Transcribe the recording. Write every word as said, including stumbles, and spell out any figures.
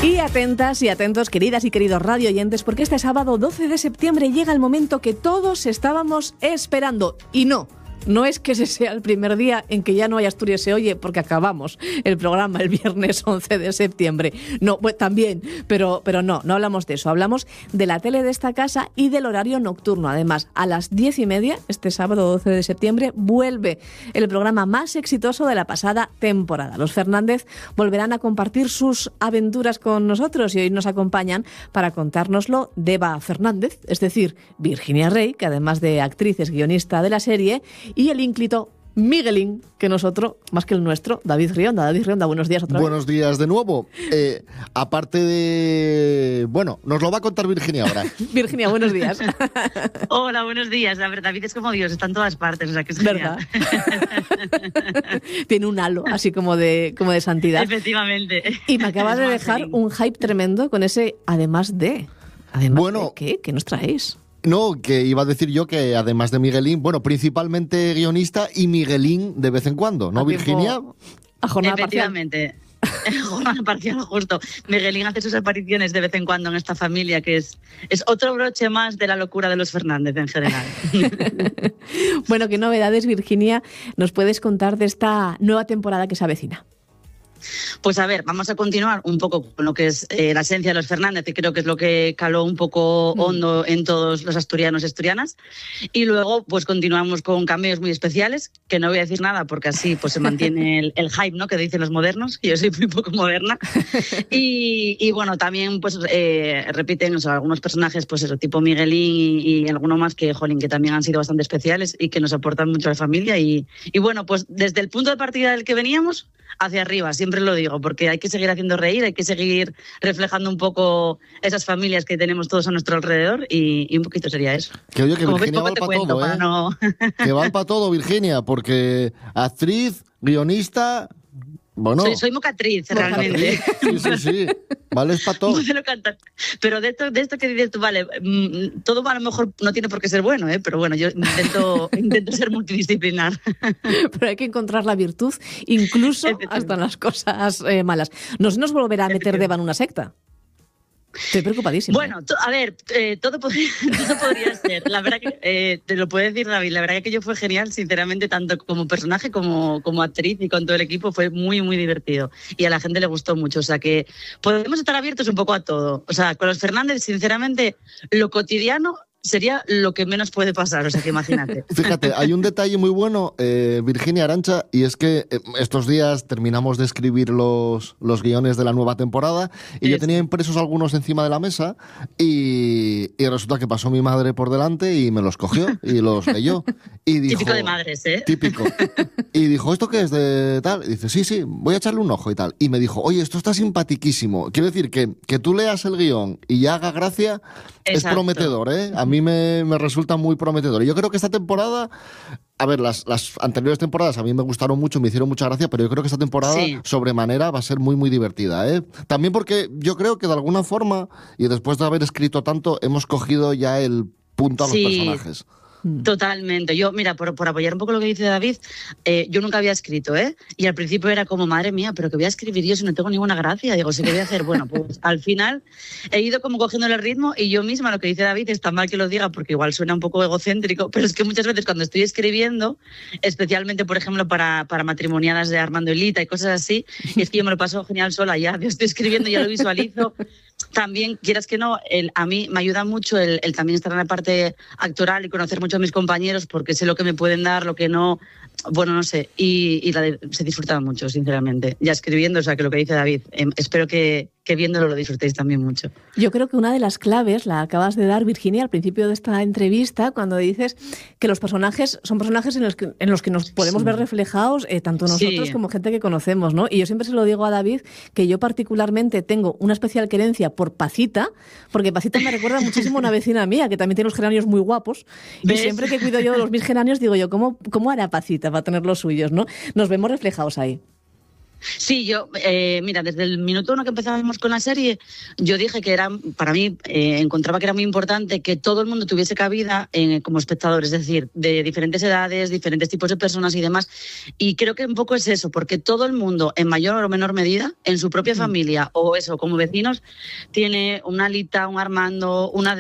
Y atentas y atentos, queridas y queridos radio oyentes, porque este sábado doce de septiembre llega el momento que todos estábamos esperando. Y no, no es que ese sea el primer día en que ya no hay Asturias se oye, porque acabamos el programa el viernes once de septiembre. No, pues también, pero, pero no, no hablamos de eso. Hablamos de la tele de esta casa y del horario nocturno. Además, a las diez y media, este sábado doce de septiembre, vuelve el programa más exitoso de la pasada temporada. Los Fernández volverán a compartir sus aventuras con nosotros y hoy nos acompañan para contárnoslo Deva Fernández, es decir, Virginia Rey, que además de actriz es guionista de la serie, y el ínclito Miguelín, que nosotros, más que el nuestro, David Rionda. David Rionda, buenos días otra vez. Buenos días de nuevo. Eh, aparte de... Bueno, nos lo va a contar Virginia ahora. Virginia, buenos días. Hola, buenos días. La verdad, David es como Dios, está en todas partes, o sea que es ¿verdad? Tiene un halo así como de, como de santidad. Efectivamente. Y me acabas de dejar feliz. Un hype tremendo con ese además de... Además bueno, de ¿qué? ¿Qué nos traéis? No, que iba a decir yo que además de Miguelín, bueno, principalmente guionista y Miguelín de vez en cuando, ¿no, a Virginia? A jornada Efectivamente. Parcial. Jornada parcial, justo. Miguelín hace sus apariciones de vez en cuando en esta familia, que es, es otro broche más de la locura de los Fernández en general. Bueno, ¿qué novedades, Virginia, nos puedes contar de esta nueva temporada que se avecina? Pues a ver, vamos a continuar un poco con lo que es eh, la esencia de los Fernández, que creo que es lo que caló un poco hondo en todos los asturianos y asturianas. Y luego, pues continuamos con cameos muy especiales, que no voy a decir nada porque así pues se mantiene el, el hype, ¿no?, que dicen los modernos, que yo soy muy poco moderna. Y, y bueno, también pues eh, repiten, o sea, algunos personajes, pues eso, tipo Miguelín y, y alguno más que, jolín, que también han sido bastante especiales y que nos aportan mucho a la familia. Y, y bueno, pues desde el punto de partida del que veníamos, hacia arriba, siempre lo digo, porque hay que seguir haciendo reír, hay que seguir reflejando un poco esas familias que tenemos todos a nuestro alrededor y, y un poquito sería eso. Que oye, que Como Virginia va para todo, ¿eh? No... Que va para todo, Virginia, porque actriz, guionista... Bueno, soy, soy mocatriz, realmente. Sí, sí, sí. Vale, es para todo. Pero de esto, de esto que dices tú, vale, todo a lo mejor no tiene por qué ser bueno, ¿eh? Pero bueno, yo intento, intento ser multidisciplinar. Pero hay que encontrar la virtud, incluso hasta en las cosas eh, malas. ¿No se nos volverá a meter Deva en una secta? Estoy preocupadísima. Bueno, to, a ver, eh, todo, podría, todo podría ser. La verdad que, eh, te lo puede decir David, la verdad que aquello fue genial, sinceramente, tanto como personaje como, como actriz y con todo el equipo fue muy, muy divertido. Y a la gente le gustó mucho, o sea que podemos estar abiertos un poco a todo. O sea, con los Fernández, sinceramente, lo cotidiano sería lo que menos puede pasar, o sea que imagínate. Fíjate, hay un detalle muy bueno, eh, Virginia Arantxa, y es que eh, estos días terminamos de escribir los, los guiones de la nueva temporada y es. Yo tenía impresos algunos encima de la mesa y, y resulta que pasó mi madre por delante y me los cogió y los leyó. Y dijo, típico de madres, ¿eh? Típico. Y dijo, ¿esto qué es de tal? Y dice, sí, sí, voy a echarle un ojo y tal. Y me dijo, oye, esto está simpatiquísimo. Quiero decir que, que tú leas el guión y ya haga gracia. Exacto. Es prometedor, ¿eh? A mí me, me resulta muy prometedor. Y yo creo que esta temporada, a ver, las, las anteriores temporadas a mí me gustaron mucho, me hicieron mucha gracia, pero yo creo que esta temporada, sí, sobremanera, va a ser muy, muy divertida, ¿eh? También porque yo creo que de alguna forma, y después de haber escrito tanto, hemos cogido ya el punto a los, sí, personajes. Totalmente. Yo, mira, por, por apoyar un poco lo que dice David, eh, yo nunca había escrito, ¿eh? Y al principio era como, madre mía, pero ¿qué voy a escribir yo si no tengo ninguna gracia? Digo, ¿sí qué voy a hacer? Bueno, pues al final he ido como cogiendo el ritmo y yo misma, lo que dice David, está mal que lo diga porque igual suena un poco egocéntrico, pero es que muchas veces cuando estoy escribiendo, especialmente, por ejemplo, para, para matrimoniadas de Armando y Lita y cosas así, y es que yo me lo paso genial sola ya, yo estoy escribiendo, ya lo visualizo. También, quieras que no, el, a mí me ayuda mucho el, el también estar en la parte actoral y conocer mucho a mis compañeros porque sé lo que me pueden dar, lo que no, bueno, no sé, y, y la de, se disfruta mucho, sinceramente, ya escribiendo, o sea, que lo que dice David, eh, espero que, que viéndolo lo disfrutéis también mucho. Yo creo que una de las claves la acabas de dar, Virginia, al principio de esta entrevista, cuando dices que los personajes son personajes en los que, en los que nos podemos, sí, ver reflejados, eh, tanto nosotros, sí, como gente que conocemos, ¿no? Y yo siempre se lo digo a David, que yo particularmente tengo una especial querencia por Pacita, porque Pacita me recuerda muchísimo a una vecina mía, que también tiene los geranios muy guapos, ¿ves? Y siempre que cuido yo de los mis geranios, digo yo, ¿cómo, cómo hará Pacita para tener los suyos, no? Nos vemos reflejados ahí. Sí, yo, eh, mira, desde el minuto uno que empezábamos con la serie, yo dije que era, para mí, eh, encontraba que era muy importante que todo el mundo tuviese cabida eh, como espectador, es decir, de diferentes edades, diferentes tipos de personas y demás. Y creo que un poco es eso, porque todo el mundo, en mayor o menor medida, en su propia familia o eso, como vecinos, tiene una Alita, un Armando, una